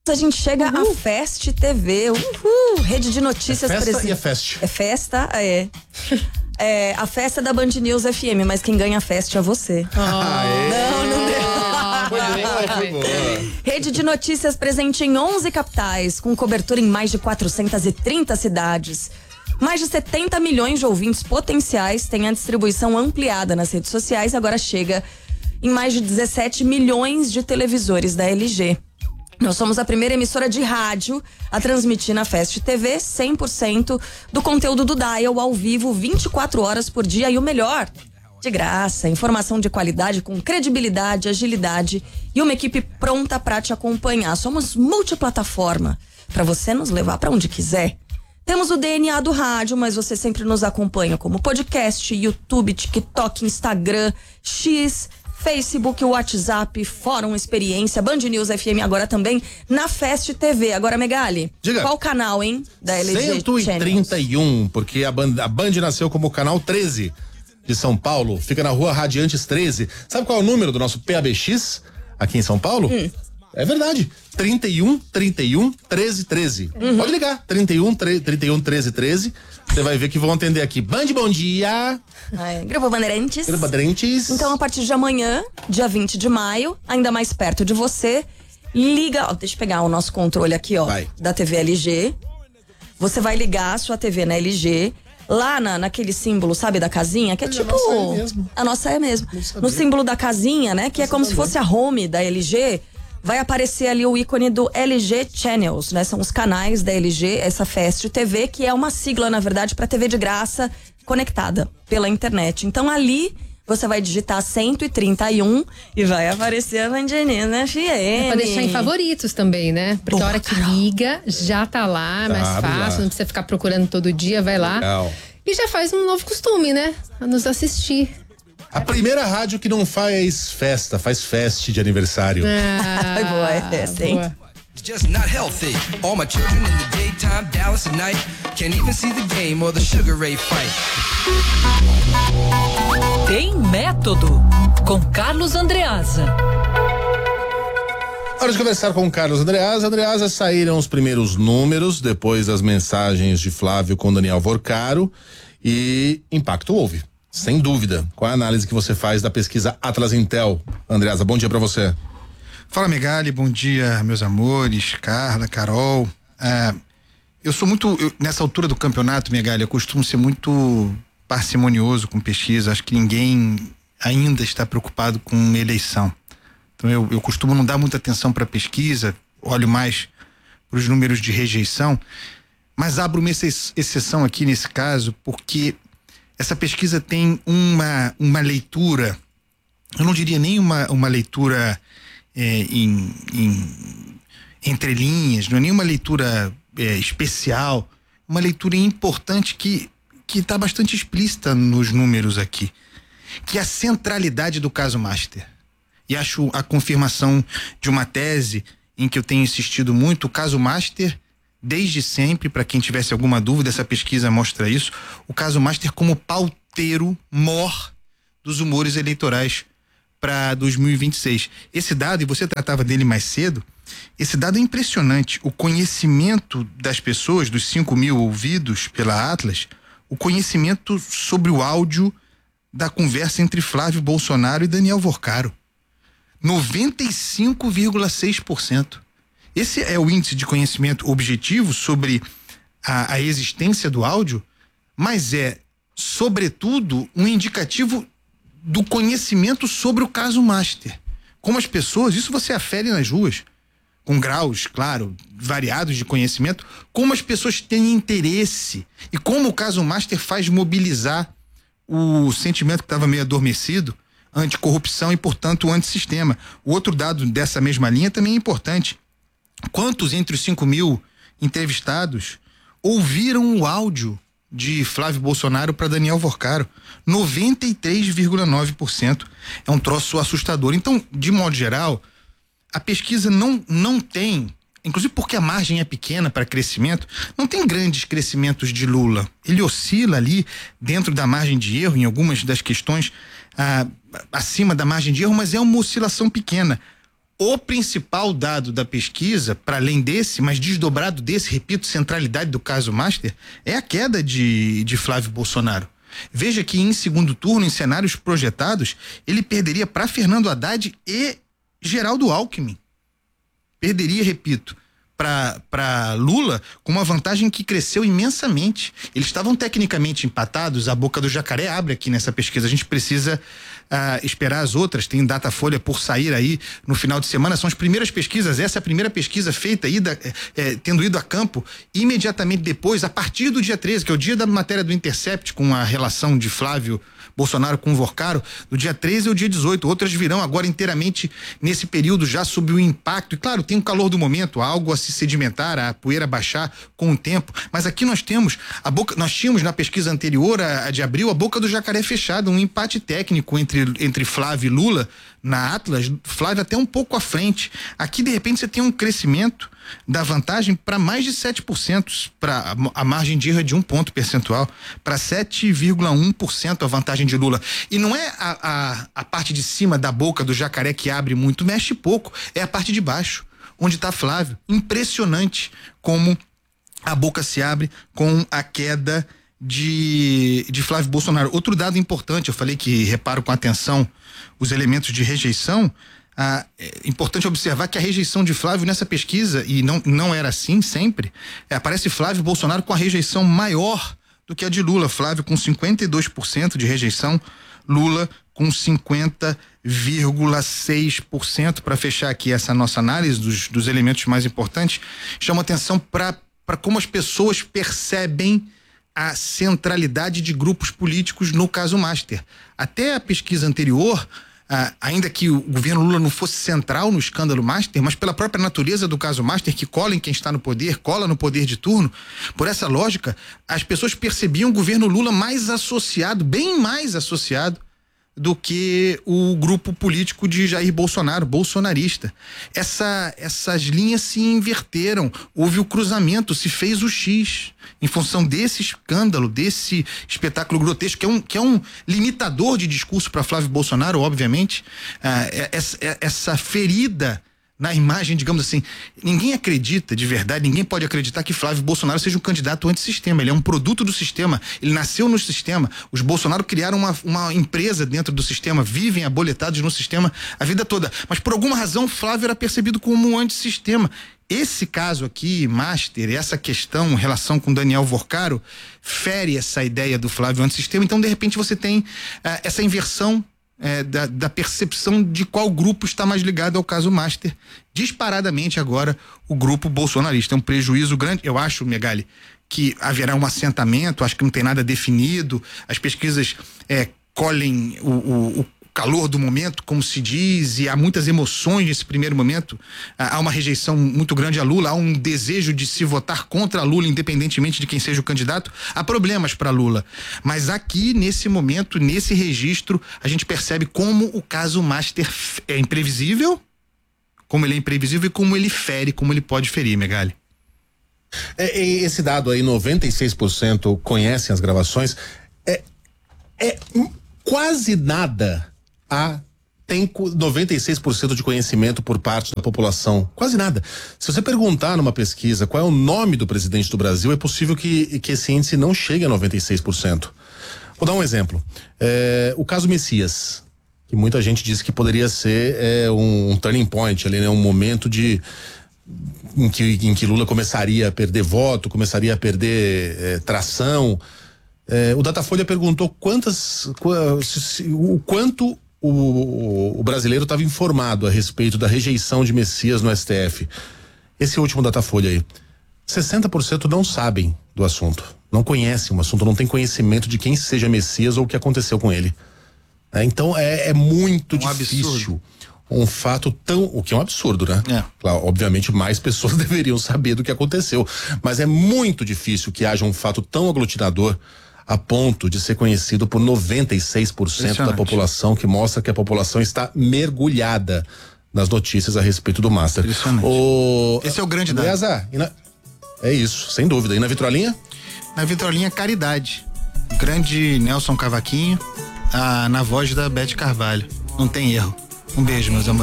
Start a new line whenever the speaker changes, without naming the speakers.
A gente chega à Fest TV, rede de notícias.
É festa e é fest.
É festa, é a festa da Band News FM, mas quem ganha a festa é você. Não deu.
Foi boa.
Rede de notícias presente em 11 capitais, com cobertura em mais de 430 cidades. Mais de 70 milhões de ouvintes potenciais, tem a distribuição ampliada nas redes sociais, agora chega em mais de 17 milhões de televisores da LG. Nós somos a primeira emissora de rádio a transmitir na Fest TV 100% do conteúdo do Dial ao vivo, 24 horas por dia e o melhor, de graça, informação de qualidade com credibilidade, agilidade e uma equipe pronta para te acompanhar. Somos multiplataforma para você nos levar para onde quiser. Temos o DNA do rádio, mas você sempre nos acompanha como podcast, YouTube, TikTok, Instagram, X, Facebook, WhatsApp, Fórum Experiência, Band News FM, agora também na Fest TV. Agora, Megali,
diga.
Qual canal, hein? Da LG
131, porque a Band nasceu como canal 13 de São Paulo, fica na rua Radiantes 13. Sabe qual é o número do nosso PABX aqui em São Paulo? É verdade, 31 13 13. Pode ligar, 31 13 13. Você vai ver que vão atender aqui. Band, bom dia.
Grupo Bandeirantes.
Grupo Bandeirantes.
Então, a partir de amanhã, dia 20 de maio, ainda mais perto de você, liga, deixa eu pegar o nosso controle aqui, da TV LG. Você vai ligar a sua TV na LG, lá naquele símbolo, sabe, da casinha, que é tipo... A nossa é mesmo. No símbolo da casinha, né, que é como se fosse a home da LG, vai aparecer ali o ícone do LG Channels, né? São os canais da LG, essa Fest TV, que é uma sigla, na verdade, para TV de graça conectada pela internet. Então, ali você vai digitar 131 e vai aparecer a Band News FM.
É pra deixar em favoritos também, né? Porque a hora que liga, já tá lá, mais fácil, não precisa ficar procurando todo dia, vai lá.
Legal.
E já faz um novo costume, né? A nos assistir.
A primeira rádio que não faz festa, faz fest de aniversário.
Boa, essa, hein?
It's just not healthy. All my children in the daytime, Dallas at night. Can't even see the game or the Sugar Ray fight.
Tem Método, com Carlos Andreasa.
Hora de conversar com o Carlos Andreasa. Andreasa, saíram os primeiros números depois das mensagens de Flávio com Daniel Vorcaro e impacto houve. Sem dúvida. Qual é a análise que você faz da pesquisa Atlas Intel? Andreasa, bom dia pra você.
Fala, Megali, bom dia, meus amores, Carla, Carol. Eu sou muito, nessa altura do campeonato, Megali, eu costumo ser muito parcimonioso com pesquisa. Acho que ninguém ainda está preocupado com eleição. Então eu costumo não dar muita atenção para pesquisa, olho mais para os números de rejeição, mas abro uma exceção aqui nesse caso, porque essa pesquisa tem uma leitura, eu não diria nem uma leitura entre linhas, não é nem uma leitura especial, uma leitura importante que está bastante explícita nos números aqui, que é a centralidade do caso Master. E acho a confirmação de uma tese em que eu tenho insistido muito. O caso Master, desde sempre, para quem tivesse alguma dúvida, essa pesquisa mostra isso, o caso Master como pauteiro mor dos humores eleitorais para 2026. Esse dado, e você tratava dele mais cedo, esse dado é impressionante. O conhecimento das pessoas, dos 5 mil ouvidos pela Atlas, o conhecimento sobre o áudio da conversa entre Flávio Bolsonaro e Daniel Vorcaro. 95,6%. Esse é o índice de conhecimento objetivo sobre a existência do áudio, mas é, sobretudo, um indicativo do conhecimento sobre o caso Master. Como as pessoas, isso você afere nas ruas, com graus, claro, variados de conhecimento, como as pessoas têm interesse e como o caso Master faz mobilizar o sentimento que estava meio adormecido, anticorrupção e, portanto, antissistema. O outro dado dessa mesma linha também é importante. Quantos entre os 5 mil entrevistados ouviram o áudio de Flávio Bolsonaro para Daniel Vorcaro? 93,9%. É um troço assustador. Então, de modo geral, a pesquisa não tem, inclusive porque a margem é pequena para crescimento, não tem grandes crescimentos de Lula. Ele oscila ali dentro da margem de erro, em algumas das questões acima da margem de erro, mas é uma oscilação pequena. O principal dado da pesquisa, para além desse, mas desdobrado desse, repito, centralidade do caso Master, é a queda de Flávio Bolsonaro. Veja que em segundo turno, em cenários projetados, ele perderia para Fernando Haddad e Geraldo Alckmin. Perderia, repito, para Lula com uma vantagem que cresceu imensamente. Eles estavam tecnicamente empatados, a boca do jacaré abre aqui nessa pesquisa. A gente precisa esperar as outras, tem Datafolha por sair aí no final de semana, são as primeiras pesquisas, essa é a primeira pesquisa feita tendo ido a campo imediatamente depois, a partir do dia 13, que é o dia da matéria do Intercept com a relação de Flávio Bolsonaro com o Vorcaro, do dia 13 ao dia 18, outras virão agora inteiramente nesse período já sob o impacto, e claro, tem o calor do momento, algo a se sedimentar, a poeira baixar com o tempo, mas aqui nós tínhamos na pesquisa anterior, a de abril, a boca do jacaré fechada, um empate técnico entre Flávio e Lula na Atlas, Flávio até um pouco à frente. Aqui de repente você tem um crescimento da vantagem para mais de 7%, para a margem de erro é de 1 ponto percentual, para 7,1% a vantagem de Lula. E não é a parte de cima da boca do jacaré que abre muito, mexe pouco, é a parte de baixo, onde está Flávio. Impressionante como a boca se abre com a queda de Flávio Bolsonaro. Outro dado importante, eu falei que reparo com atenção os elementos de rejeição. É importante observar que a rejeição de Flávio nessa pesquisa, e não era assim sempre, aparece Flávio Bolsonaro com a rejeição maior do que a de Lula. Flávio com 52% de rejeição, Lula com 50,6%. Para fechar aqui essa nossa análise dos elementos mais importantes, chama atenção para como as pessoas percebem a centralidade de grupos políticos no caso Master. Até a pesquisa anterior, ainda que o governo Lula não fosse central no escândalo Master, mas pela própria natureza do caso Master, que cola em quem está no poder, cola no poder de turno, por essa lógica, as pessoas percebiam o governo Lula mais associado, bem mais associado, do que o grupo político de Jair Bolsonaro, bolsonarista. Essas linhas se inverteram, houve o cruzamento, se fez o X, em função desse escândalo, desse espetáculo grotesco, que é um limitador de discurso para Flávio Bolsonaro, obviamente. Essa ferida na imagem, digamos assim, ninguém acredita de verdade, ninguém pode acreditar que Flávio Bolsonaro seja um candidato antissistema. Ele é um produto do sistema, ele nasceu no sistema. Os Bolsonaro criaram uma empresa dentro do sistema, vivem aboletados no sistema a vida toda, mas por alguma razão Flávio era percebido como um antissistema. Esse caso aqui, Master, essa questão, relação com Daniel Vorcaro, fere essa ideia do Flávio antissistema. Então de repente você tem essa inversão da percepção de qual grupo está mais ligado ao caso Master. Disparadamente agora o grupo bolsonarista. É um prejuízo grande. Eu acho, Megali, que haverá um assentamento, acho que não tem nada definido. As pesquisas colhem o calor do momento, como se diz, e há muitas emoções nesse primeiro momento. Há uma rejeição muito grande a Lula, há um desejo de se votar contra Lula, independentemente de quem seja o candidato. Há problemas para Lula, mas aqui nesse momento, nesse registro, a gente percebe como o caso Master é imprevisível, como ele é imprevisível e como ele fere, como ele pode ferir, Megali.
Esse dado aí, 96% conhecem as gravações, quase nada tem 96% de conhecimento por parte da população. Quase nada. Se você perguntar numa pesquisa qual é o nome do presidente do Brasil, é possível que esse índice não chegue a 96%. Vou dar um exemplo. O caso Messias, que muita gente diz que poderia ser um turning point ali, né? Um momento em que Lula começaria a perder voto, começaria a perder tração. O Datafolha perguntou o quanto o brasileiro estava informado a respeito da rejeição de Messias no STF. Esse último Datafolha aí, 60% não sabem do assunto, não conhecem o assunto, não tem conhecimento de quem seja Messias ou o que aconteceu com ele. Então é muito difícil. Absurdo. Um fato o que é um absurdo, né? Claro, obviamente mais pessoas deveriam saber do que aconteceu, mas é muito difícil que haja um fato tão aglutinador a ponto de ser conhecido por 96% da população, que mostra que a população está mergulhada nas notícias a respeito do Master.
Esse é o grande dado.
É isso, sem dúvida. E na vitrolinha?
Na vitrolinha, Caridade. Grande Nelson Cavaquinho, na voz da Beth Carvalho. Não tem erro. Um beijo, meus amores.